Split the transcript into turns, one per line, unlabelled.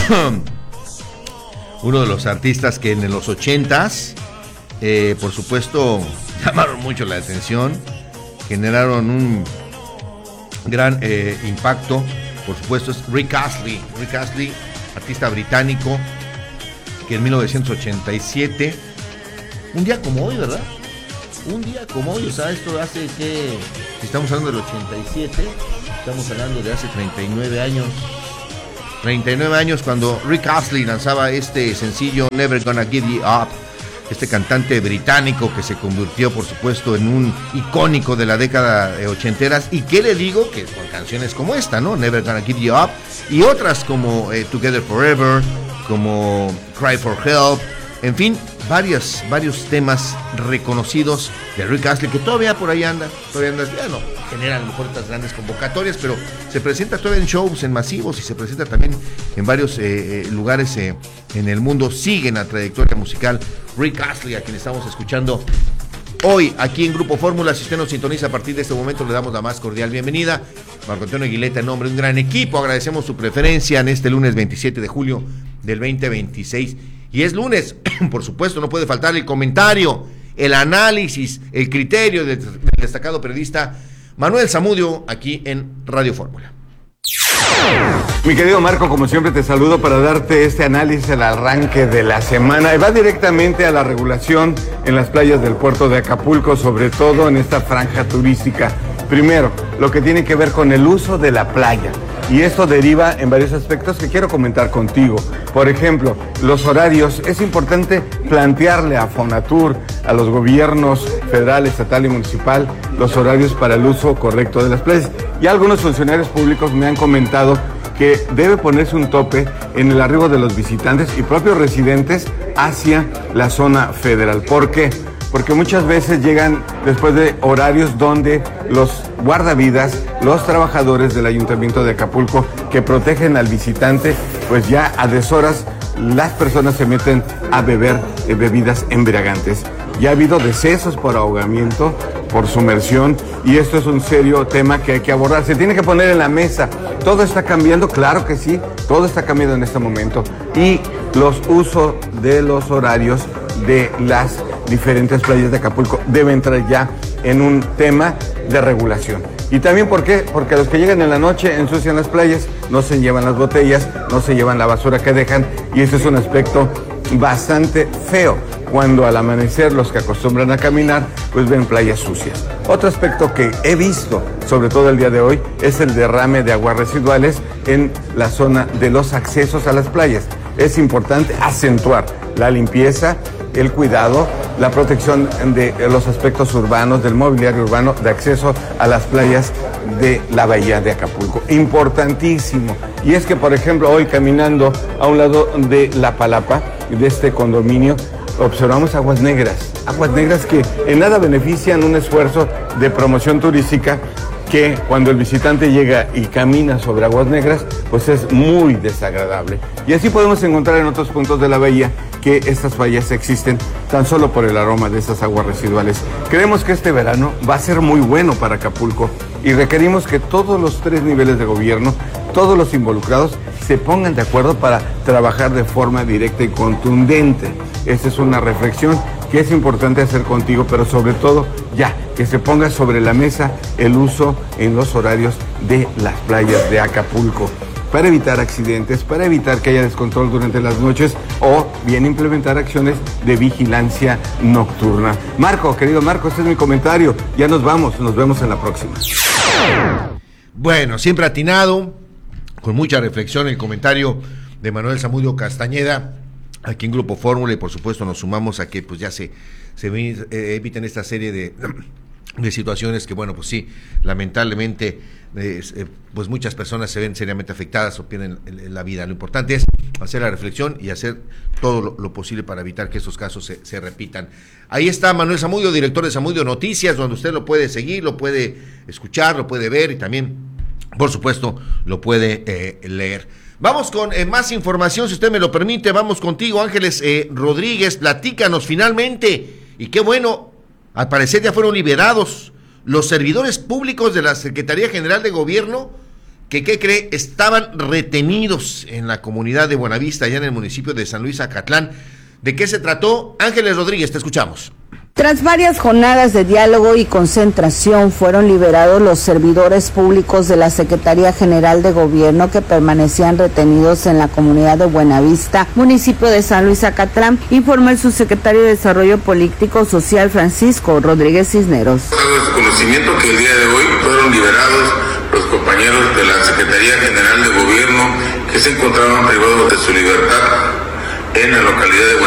uno de los artistas que en los 80s, por supuesto, llamaron mucho la atención, generaron un gran impacto. Por supuesto es Rick Astley, artista británico, que en 1987, un día como hoy, ¿verdad? Un día como hoy, o sea, esto hace que, si estamos hablando del 87, estamos hablando de hace 39 años. 39 años cuando Rick Astley lanzaba este sencillo Never Gonna Give You Up, este cantante británico que se convirtió, por supuesto, en un icónico de la década de ochenteras. Y qué le digo, que con canciones como esta, ¿no? Never Gonna Give You Up, y otras como Together Forever, como Cry for Help, en fin, varios temas reconocidos de Rick Astley, que todavía por ahí anda, ya no genera a lo mejor estas grandes convocatorias, pero se presenta todavía en shows, en masivos, y se presenta también en varios lugares en el mundo. Sigue en la trayectoria musical Rick Astley, a quien estamos escuchando hoy aquí en Grupo Fórmula. Si usted nos sintoniza a partir de este momento, le damos la más cordial bienvenida. Marco Antonio Aguileta, en nombre de un gran equipo, agradecemos su preferencia en este lunes 27 de julio del 2026. Y es lunes, por supuesto, no puede faltar el comentario, el análisis, el criterio del destacado periodista Manuel Zamudio, aquí en Radio Fórmula.
Mi querido Marco, como siempre te saludo para darte este análisis al arranque de la semana. Y va directamente a la regulación en las playas del puerto de Acapulco, sobre todo en esta franja turística. Primero, lo que tiene que ver con el uso de la playa. Y esto deriva en varios aspectos que quiero comentar contigo. Por ejemplo, los horarios. Es importante plantearle a Fonatur, a los gobiernos federal, estatal y municipal, los horarios para el uso correcto de las playas. Y algunos funcionarios públicos me han comentado que debe ponerse un tope en el arribo de los visitantes y propios residentes hacia la zona federal. ¿Por qué? Porque muchas veces llegan después de horarios donde los guardavidas, los trabajadores del Ayuntamiento de Acapulco que protegen al visitante, pues ya a deshoras las personas se meten a beber bebidas embriagantes. Ya ha habido decesos por ahogamiento, por sumersión, y esto es un serio tema que hay que abordar. Se tiene que poner en la mesa. Todo está cambiando, claro que sí, todo está cambiando en este momento. Y los usos de los horarios de las diferentes playas de Acapulco debe entrar ya en un tema de regulación. Y también, ¿por qué? Porque los que llegan en la noche ensucian las playas, no se llevan las botellas, no se llevan la basura que dejan, y ese es un aspecto bastante feo, cuando al amanecer los que acostumbran a caminar pues ven playas sucias. Otro aspecto que he visto, sobre todo el día de hoy, es el derrame de aguas residuales en la zona de los accesos a las playas. Es importante acentuar la limpieza, el cuidado, la protección de los aspectos urbanos, del mobiliario urbano, de acceso a las playas de la bahía de Acapulco. Importantísimo. Y es que, por ejemplo, hoy caminando a un lado de La Palapa, de este condominio, observamos aguas negras que en nada benefician un esfuerzo de promoción turística, que cuando el visitante llega y camina sobre aguas negras, pues es muy desagradable. Y así podemos encontrar en otros puntos de la bahía que estas fallas existen tan solo por el aroma de esas aguas residuales. Creemos que este verano va a ser muy bueno para Acapulco y requerimos que todos los 3 niveles de gobierno, todos los involucrados, se pongan de acuerdo para trabajar de forma directa y contundente. Esta es una reflexión que es importante hacer contigo, pero sobre todo ya que se ponga sobre la mesa el uso en los horarios de las playas de Acapulco, para evitar accidentes, para evitar que haya descontrol durante las noches, o bien implementar acciones de vigilancia nocturna. Marco, querido Marco, este es mi comentario. Ya nos vamos, nos vemos en la próxima.
Bueno, siempre atinado, con mucha reflexión, el comentario de Manuel Zamudio Castañeda, aquí en Grupo Fórmula, y por supuesto nos sumamos a que pues ya se eviten esta serie de situaciones que, bueno, pues sí, lamentablemente pues muchas personas se ven seriamente afectadas o pierden la vida. Lo importante es hacer la reflexión y hacer todo lo posible para evitar que estos casos se repitan. Ahí está Manuel Zamudio, director de Zamudio Noticias, donde usted lo puede seguir, lo puede escuchar, lo puede ver y también, por supuesto, lo puede leer. Vamos con más información, si usted me lo permite. Vamos contigo, Ángeles Rodríguez, platícanos finalmente, y qué bueno, al parecer ya fueron liberados los servidores públicos de la Secretaría General de Gobierno que, ¿qué cree? Estaban retenidos en la comunidad de Buenavista, allá en el municipio de San Luis Acatlán. ¿De qué se trató? Ángeles Rodríguez, te escuchamos.
Tras varias jornadas de diálogo y concentración, fueron liberados los servidores públicos de la Secretaría General de Gobierno que permanecían retenidos en la comunidad de Buenavista, municipio de San Luis Acatlán, informó el subsecretario de Desarrollo Político Social Francisco Rodríguez Cisneros.
Hago conocimiento que el día de hoy fueron liberados los compañeros de la Secretaría General de Gobierno que se encontraban privados de su libertad en la localidad de